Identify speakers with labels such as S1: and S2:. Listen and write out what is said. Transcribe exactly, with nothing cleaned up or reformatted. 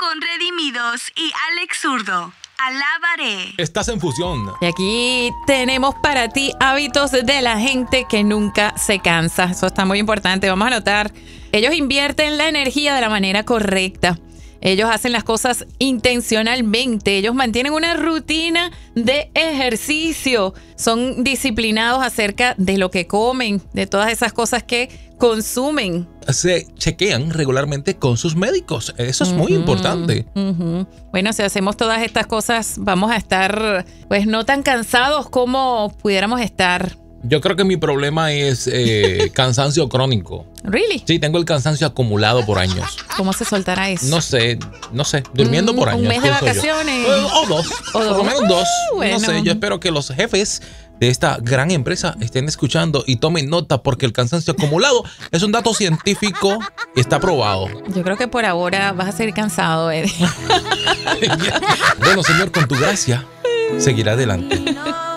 S1: con Redimidos y Alex Zurdo. Alabaré.
S2: Estás en fusión.
S3: Y aquí tenemos para ti hábitos de la gente que nunca se cansa. Eso está muy importante. Vamos a notar, ellos invierten la energía de la manera correcta. Ellos hacen las cosas intencionalmente. Ellos mantienen una rutina de ejercicio. Son disciplinados acerca de lo que comen, de todas esas cosas que consumen.
S2: Se chequean regularmente con sus médicos. Eso es uh-huh, muy importante.
S3: Uh-huh. Bueno, si hacemos todas estas cosas, vamos a estar, pues, no tan cansados como pudiéramos estar.
S2: Yo creo que mi problema es eh, cansancio crónico.
S3: ¿Really?
S2: Sí, tengo el cansancio acumulado por años.
S3: ¿Cómo se soltará eso?
S2: No sé, no sé, durmiendo
S3: mm,
S2: por años.
S3: ¿Un mes de vacaciones?
S2: O, o dos,
S3: o dos.
S2: Por lo menos dos.
S3: Uh, bueno.
S2: No sé, yo espero que los jefes de esta gran empresa estén escuchando y tomen nota, porque el cansancio acumulado es un dato científico y está probado.
S3: Yo creo que por ahora vas a seguir cansado, Eddie.
S2: Bueno, Señor, con tu gracia, seguirá adelante.